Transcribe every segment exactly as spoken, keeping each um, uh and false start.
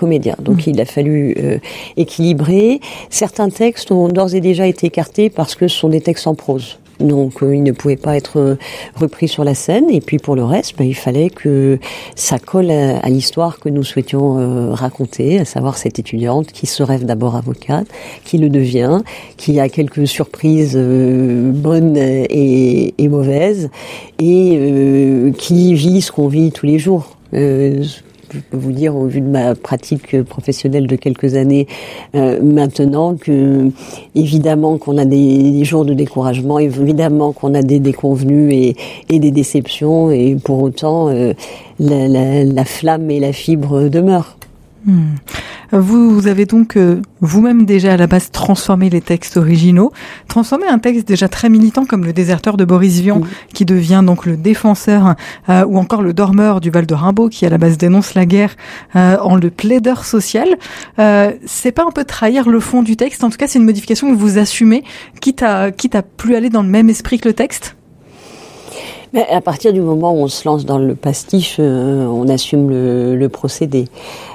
comédiens. Donc mmh. il a fallu euh, équilibrer. Certains textes ont d'ores et déjà été écartés parce que ce sont des textes en prose. Donc euh, ils ne pouvaient pas être euh, repris sur la scène. Et puis pour le reste, ben, il fallait que ça colle à, à l'histoire que nous souhaitions euh, raconter, à savoir cette étudiante qui se rêve d'abord avocate, qui le devient, qui a quelques surprises euh, bonnes et, et mauvaises, et euh, qui vit ce qu'on vit tous les jours. Euh, Je peux vous dire, au vu de ma pratique professionnelle de quelques années euh, maintenant, que évidemment qu'on a des, des jours de découragement, évidemment qu'on a des déconvenues et, et des déceptions, et pour autant, euh, la, la, la flamme et la fibre demeurent. Hmm. Vous avez donc euh, vous-même déjà à la base transformé les textes originaux, transformé un texte déjà très militant comme Le Déserteur de Boris Vian, mmh. qui devient donc le défenseur, euh, ou encore Le Dormeur du Val de Rimbaud, qui à la base dénonce la guerre, euh, en le plaideur social. Euh, c'est pas un peu trahir le fond du texte? En tout cas, c'est une modification que vous assumez, quitte à, quitte à plus aller dans le même esprit que le texte? Mais à partir du moment où on se lance dans le pastiche, euh, on assume le, le procédé.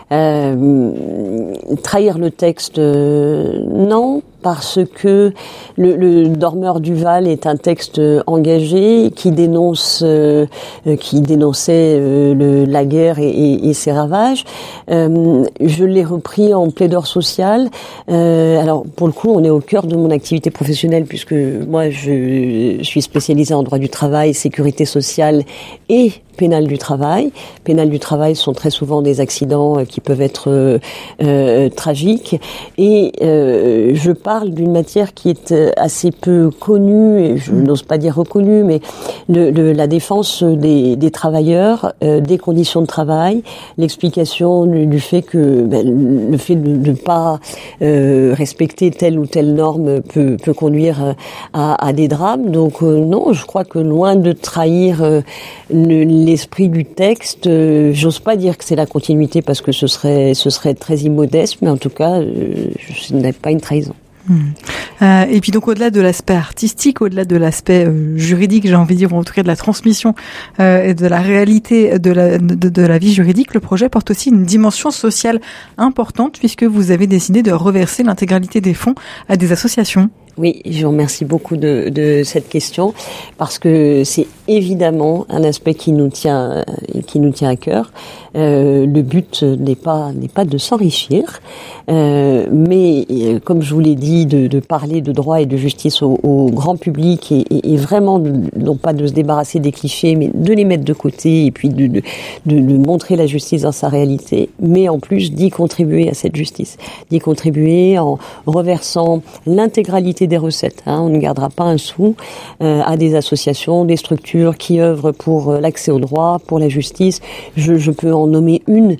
Euh, trahir le texte, euh, non, parce que le, le Dormeur du Val est un texte engagé qui dénonce, euh, qui dénonçait euh, le, la guerre et, et, et ses ravages. Euh, je l'ai repris en plaideur social. Euh, alors pour le coup, on est au cœur de mon activité professionnelle puisque moi je suis spécialisée en droit du travail, sécurité sociale et pénal du travail. Pénal du travail sont très souvent des accidents qui peuvent être euh, euh, tragiques, et euh, je parle d'une matière qui est assez peu connue, et je n'ose pas dire reconnue, mais le, le, la défense des, des travailleurs, euh, des conditions de travail, l'explication du, du fait que ben, le fait de ne pas euh, respecter telle ou telle norme peut, peut conduire à, à des drames. Donc euh, non, je crois que loin de trahir euh, le, l'esprit du texte, euh, j'ose pas dire que c'est la continuité parce que ce serait ce serait très immodeste, mais en tout cas, euh, ce n'est pas une trahison. Mmh. Euh, et puis donc au-delà de l'aspect artistique, au-delà de l'aspect euh, juridique, j'ai envie de dire, ou en tout cas de la transmission euh, et de la réalité de la, de, de la vie juridique, le projet porte aussi une dimension sociale importante puisque vous avez décidé de reverser l'intégralité des fonds à des associations. Oui, je vous remercie beaucoup de, de cette question parce que c'est évidemment un aspect qui nous tient, qui nous tient à cœur. Euh, le but n'est pas n'est pas de s'enrichir, euh, mais comme je vous l'ai dit, de, de parler de droit et de justice au, au grand public et, et, et vraiment de, non pas de se débarrasser des clichés, mais de les mettre de côté et puis de, de, de, de montrer la justice dans sa réalité, mais en plus d'y contribuer à cette justice, d'y contribuer en reversant l'intégralité des recettes. Hein, on ne gardera pas un sou euh, à des associations, des structures qui œuvrent pour euh, l'accès au droit, pour la justice. Je, je peux en nommer une.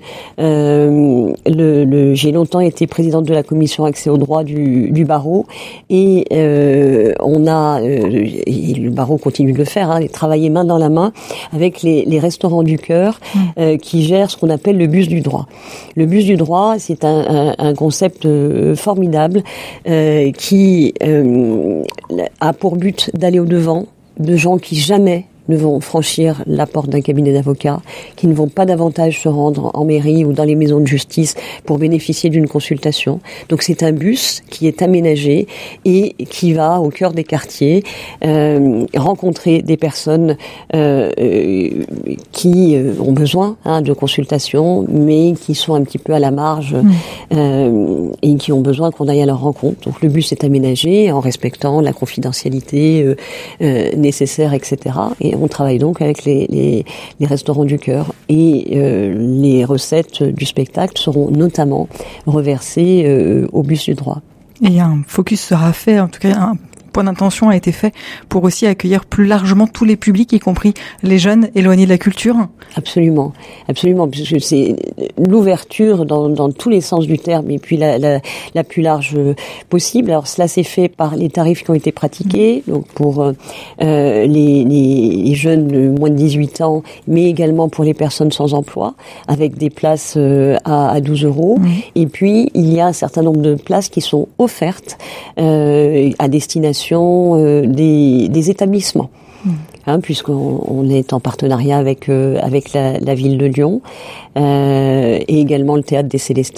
Euh, le, le, j'ai longtemps été présidente de la commission accès au droit du, du barreau et euh, on a, euh, et le barreau continue de le faire, hein, travailler main dans la main avec les, les restaurants du cœur euh, qui gèrent ce qu'on appelle le bus du droit. Le bus du droit, c'est un, un, un concept euh, formidable euh, qui euh, a pour but d'aller au-devant de gens qui jamais ne vont franchir la porte d'un cabinet d'avocats, qui ne vont pas davantage se rendre en mairie ou dans les maisons de justice pour bénéficier d'une consultation. Donc c'est un bus qui est aménagé et qui va au cœur des quartiers euh, rencontrer des personnes euh, qui ont besoin hein, de consultation, mais qui sont un petit peu à la marge mmh. euh, et qui ont besoin qu'on aille à leur rencontre. Donc le bus est aménagé en respectant la confidentialité euh, euh, nécessaire, et cetera. Et on travaille donc avec les, les, les restaurants du cœur et euh, les recettes du spectacle seront notamment reversées euh, au bus du droit. Et un focus sera fait, en tout cas un point d'intention a été fait pour aussi accueillir plus largement tous les publics, y compris les jeunes éloignés de la culture. Absolument, absolument, puisque c'est l'ouverture dans, dans tous les sens du terme et puis la, la, la plus large possible. Alors cela s'est fait par les tarifs qui ont été pratiqués, donc pour euh, les, les, les jeunes de moins de dix-huit ans, mais également pour les personnes sans emploi, avec des places euh, à, à douze euros. Mmh. Et puis il y a un certain nombre de places qui sont offertes euh, à destination Euh, des, des établissements, mmh. hein, puisqu'on on est en partenariat avec euh, avec la, la ville de Lyon euh, et également le théâtre des Célestins.